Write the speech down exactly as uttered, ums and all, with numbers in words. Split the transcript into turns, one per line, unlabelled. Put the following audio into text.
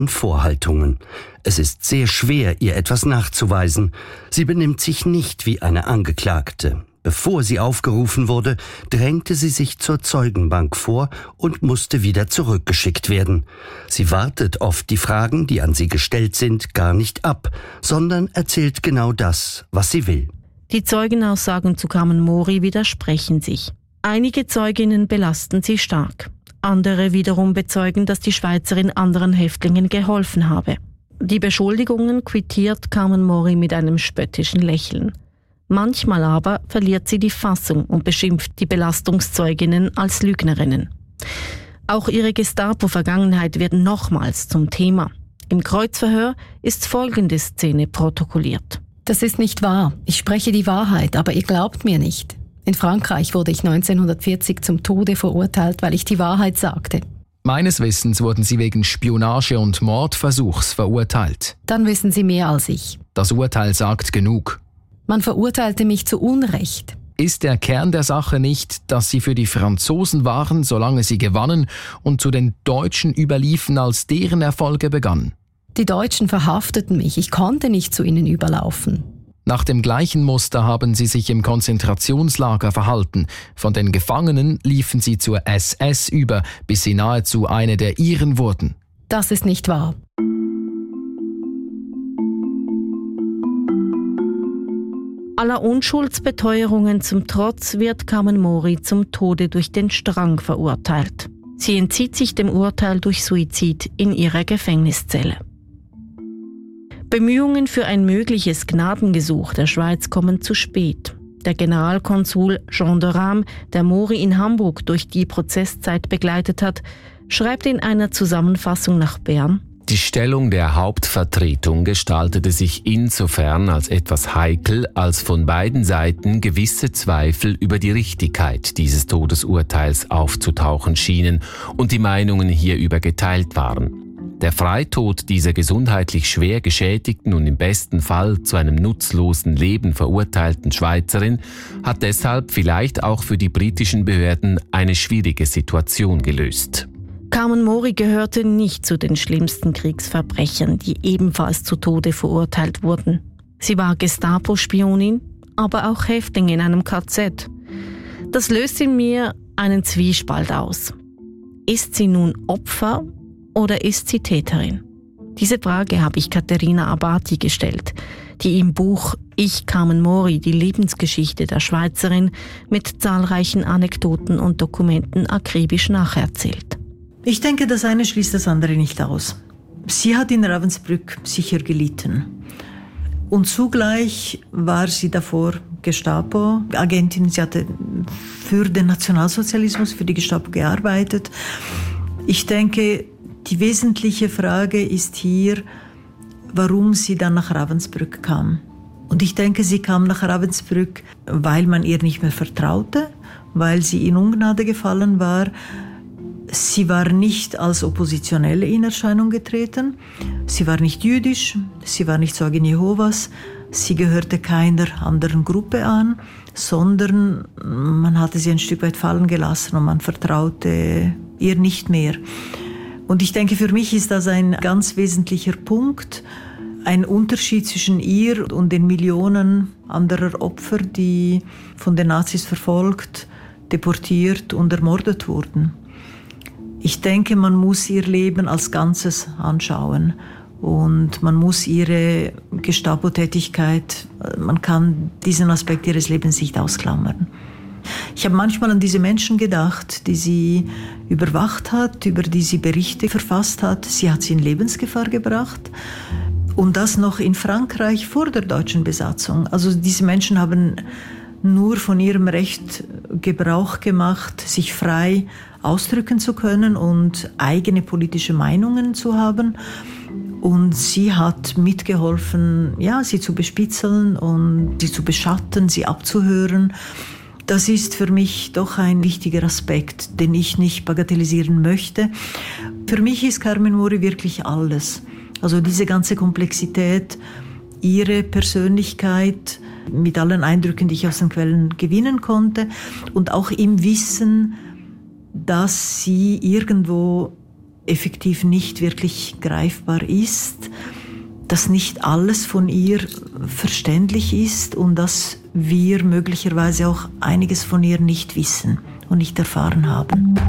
Vorhaltungen. Es ist sehr schwer, ihr etwas nachzuweisen. Sie benimmt sich nicht wie eine Angeklagte. Bevor sie aufgerufen wurde, drängte sie sich zur Zeugenbank vor und musste wieder zurückgeschickt werden. Sie wartet oft die Fragen, die an sie gestellt sind, gar nicht ab, sondern erzählt genau das, was sie will.
Die Zeugenaussagen zu Carmen Mori widersprechen sich. Einige Zeuginnen belasten sie stark. Andere wiederum bezeugen, dass die Schweizerin anderen Häftlingen geholfen habe. Die Beschuldigungen quittiert Carmen Mori mit einem spöttischen Lächeln. Manchmal aber verliert sie die Fassung und beschimpft die Belastungszeuginnen als Lügnerinnen. Auch ihre Gestapo-Vergangenheit wird nochmals zum Thema. Im Kreuzverhör ist folgende Szene protokolliert.
Das ist nicht wahr. Ich spreche die Wahrheit, aber ihr glaubt mir nicht. In Frankreich wurde ich neunzehnhundertvierzig zum Tode verurteilt, weil ich die Wahrheit sagte.
Meines Wissens wurden Sie wegen Spionage und Mordversuchs verurteilt.
Dann wissen Sie mehr als ich.
Das Urteil sagt genug.
Man verurteilte mich zu Unrecht.
Ist der Kern der Sache nicht, dass Sie für die Franzosen waren, solange sie gewannen, und zu den Deutschen überliefen, als deren Erfolge begannen?
Die Deutschen verhafteten mich. Ich konnte nicht zu ihnen überlaufen.
Nach dem gleichen Muster haben sie sich im Konzentrationslager verhalten. Von den Gefangenen liefen sie zur S S über, bis sie nahezu eine der ihren wurden.
Das ist nicht wahr.
Aller Unschuldsbeteuerungen zum Trotz wird Carmen Mori zum Tode durch den Strang verurteilt. Sie entzieht sich dem Urteil durch Suizid in ihrer Gefängniszelle. Bemühungen für ein mögliches Gnadengesuch der Schweiz kommen zu spät. Der Generalkonsul Jean de Rame, der Mori in Hamburg durch die Prozesszeit begleitet hat, schreibt in einer Zusammenfassung nach Bern:
Die Stellung der Hauptvertretung gestaltete sich insofern als etwas heikel, als von beiden Seiten gewisse Zweifel über die Richtigkeit dieses Todesurteils aufzutauchen schienen und die Meinungen hierüber geteilt waren. Der Freitod dieser gesundheitlich schwer geschädigten und im besten Fall zu einem nutzlosen Leben verurteilten Schweizerin hat deshalb vielleicht auch für die britischen Behörden eine schwierige Situation gelöst.
Carmen Mori gehörte nicht zu den schlimmsten Kriegsverbrechern, die ebenfalls zu Tode verurteilt wurden. Sie war Gestapo-Spionin, aber auch Häftling in einem K Z. Das löst in mir einen Zwiespalt aus. Ist sie nun Opfer oder ist sie Täterin? Diese Frage habe ich Katharina Abati gestellt, die im Buch Ich, Carmen Mori, die Lebensgeschichte der Schweizerin mit zahlreichen Anekdoten und Dokumenten akribisch nacherzählt.
Ich denke, das eine schließt das andere nicht aus. Sie hat in Ravensbrück sicher gelitten. Und zugleich war sie davor Gestapo-Agentin. Sie hatte für den Nationalsozialismus, für die Gestapo gearbeitet. Ich denke, die wesentliche Frage ist hier, warum sie dann nach Ravensbrück kam. Und ich denke, sie kam nach Ravensbrück, weil man ihr nicht mehr vertraute, weil sie in Ungnade gefallen war. Sie war nicht als Oppositionelle in Erscheinung getreten. Sie war nicht jüdisch, sie war nicht Zeugin Jehovas, sie gehörte keiner anderen Gruppe an, sondern man hatte sie ein Stück weit fallen gelassen und man vertraute ihr nicht mehr. Und ich denke, für mich ist das ein ganz wesentlicher Punkt, ein Unterschied zwischen ihr und den Millionen anderer Opfer, die von den Nazis verfolgt, deportiert und ermordet wurden. Ich denke, man muss ihr Leben als Ganzes anschauen und man muss ihre Gestapo-Tätigkeit, man kann diesen Aspekt ihres Lebens nicht ausklammern. Ich habe manchmal an diese Menschen gedacht, die sie überwacht hat, über die sie Berichte verfasst hat. Sie hat sie in Lebensgefahr gebracht. Und das noch in Frankreich vor der deutschen Besatzung. Also diese Menschen haben nur von ihrem Recht Gebrauch gemacht, sich frei ausdrücken zu können und eigene politische Meinungen zu haben. Und sie hat mitgeholfen, ja, sie zu bespitzeln und sie zu beschatten, sie abzuhören. Das ist für mich doch ein wichtiger Aspekt, den ich nicht bagatellisieren möchte. Für mich ist Carmen Mori wirklich alles. Also diese ganze Komplexität, ihre Persönlichkeit mit allen Eindrücken, die ich aus den Quellen gewinnen konnte und auch im Wissen, dass sie irgendwo effektiv nicht wirklich greifbar ist, dass nicht alles von ihr verständlich ist und dass wir möglicherweise auch einiges von ihr nicht wissen und nicht erfahren haben.